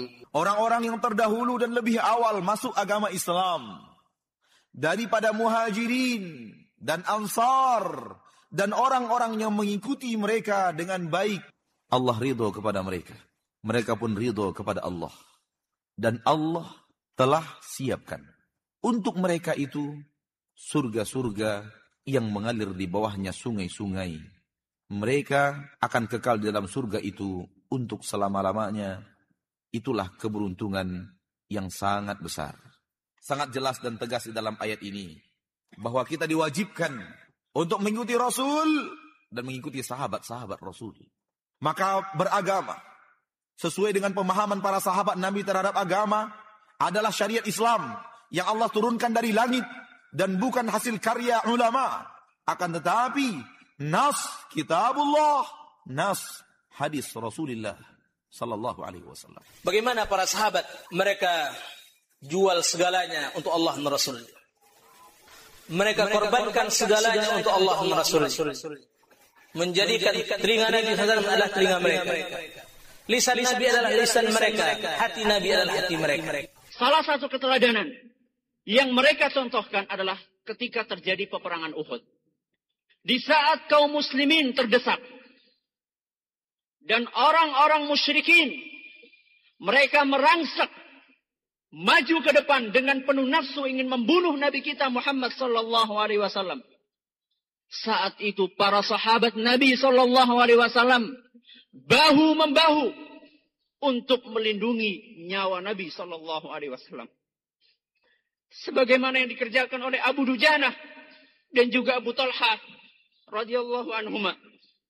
orang-orang yang terdahulu dan lebih awal masuk agama Islam daripada muhajirin dan ansar dan orang-orang yang mengikuti mereka dengan baik, Allah ridho kepada mereka. Mereka pun ridho kepada Allah. Dan Allah telah siapkan untuk mereka itu surga-surga yang mengalir di bawahnya sungai-sungai. Mereka akan kekal di dalam surga itu untuk selama-lamanya. Itulah keberuntungan yang sangat besar. Sangat jelas dan tegas di dalam ayat ini bahwa kita diwajibkan untuk mengikuti Rasul dan mengikuti sahabat-sahabat Rasul. Maka beragama sesuai dengan pemahaman para sahabat Nabi terhadap agama adalah syariat Islam yang Allah turunkan dari langit dan bukan hasil karya ulama. Akan tetapi nas kitabullah, nas hadis Rasulullah sallallahu alaihi wasallam. Bagaimana para sahabat mereka jual segalanya untuk Allah dan Rasul. Mereka korbankan segalanya untuk Allah dan Rasul. Menjadikan telinga Nabi SAW adalah telinga mereka. Lisan Nabi adalah lisan mereka. Hati Nabi adalah hati mereka. Salah satu keteladanan yang mereka contohkan adalah ketika terjadi peperangan Uhud. Di saat kaum muslimin terdesak. Dan orang-orang musyrikin. Mereka merangsak. Maju ke depan dengan penuh nafsu ingin membunuh Nabi kita Muhammad sallallahu alaihi wasallam. Saat itu para sahabat Nabi sallallahu alaihi wasallam bahu-membahu untuk melindungi nyawa Nabi sallallahu alaihi wasallam. Sebagaimana yang dikerjakan oleh Abu Dujanah dan juga Abu Talha radhiyallahu anhuma.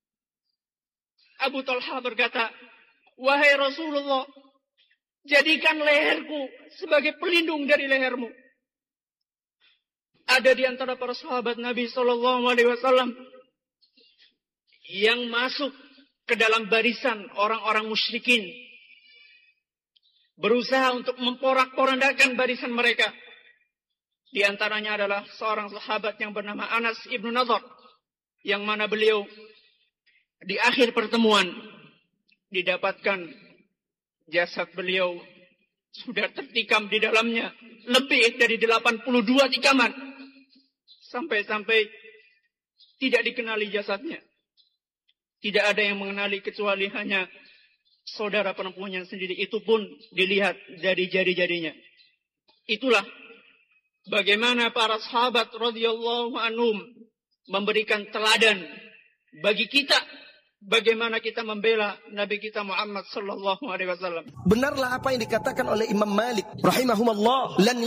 Abu Talha berkata, "Wahai Rasulullah, jadikan leherku sebagai pelindung dari lehermu." Ada di antara para sahabat Nabi sallallahu alaihi wasallam yang masuk ke dalam barisan orang-orang musyrikin, berusaha untuk memporak-porandakan barisan mereka. Di antaranya adalah seorang sahabat yang bernama Anas ibnu Nadhr, yang mana beliau di akhir pertemuan didapatkan jasad beliau sudah tertikam di dalamnya lebih dari 82 tikaman. Sampai-sampai tidak dikenali jasadnya. Tidak ada yang mengenali kecuali hanya saudara perempuannya sendiri. Itu pun dilihat dari jari-jarinya. Itulah bagaimana para sahabat radhiyallahu anhum memberikan teladan bagi kita. Bagaimana kita membela Nabi kita Muhammad sallallahu alaihi wasallam. Benarlah apa yang dikatakan oleh Imam Malik rahimahumullah, lan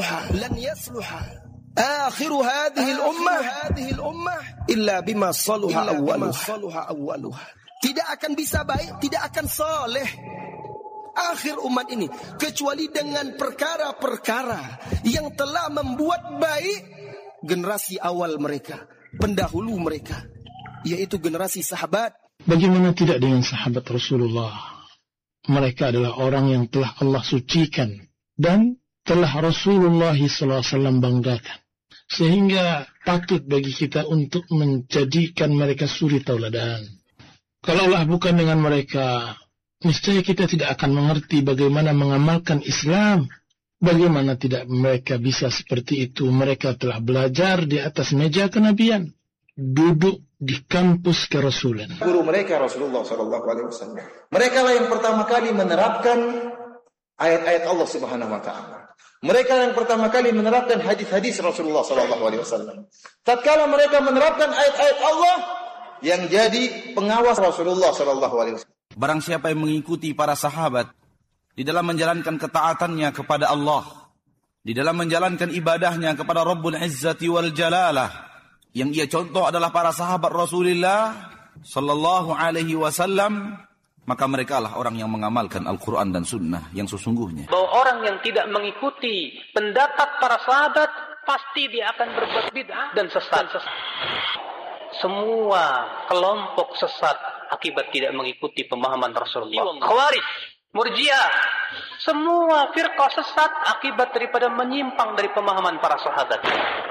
yasluha akhiru hadhihi al-ummah illa bima saluha awwaluha. Tidak akan bisa baik, tidak akan saleh akhir umat ini kecuali dengan perkara-perkara yang telah membuat baik generasi awal mereka, pendahulu mereka, yaitu generasi sahabat. Bagaimana tidak dengan sahabat Rasulullah? Mereka adalah orang yang telah Allah sucikan dan telah Rasulullah SAW banggakan. Sehingga patut bagi kita untuk menjadikan mereka suri tauladan. Kalaulah bukan dengan mereka, niscaya kita tidak akan mengerti bagaimana mengamalkan Islam. Bagaimana tidak mereka bisa seperti itu? Mereka telah belajar di atas meja kenabian, duduk di kampus kerasulan. Guru mereka Rasulullah SAW. Mereka lah yang pertama kali menerapkan ayat-ayat Allah Subhanahu Wa Taala. Mereka yang pertama kali menerapkan hadis-hadis Rasulullah SAW. Tatkala mereka menerapkan ayat-ayat Allah yang jadi pengawas Rasulullah SAW. Barang siapa yang mengikuti para sahabat di dalam menjalankan ketaatannya kepada Allah, di dalam menjalankan ibadahnya kepada Rabbul Izzati wal Jalalah, yang ia contoh adalah para sahabat Rasulullah sallallahu alaihi wasallam, maka mereka lah orang yang mengamalkan Al-Quran dan Sunnah yang sesungguhnya. Bahwa orang yang tidak mengikuti pendapat para sahabat, pasti dia akan berbuat bid'ah dan sesat. Semua kelompok sesat akibat tidak mengikuti pemahaman Rasulullah. Khawarij, Murji'ah, semua firqah sesat akibat daripada menyimpang dari pemahaman para sahabat.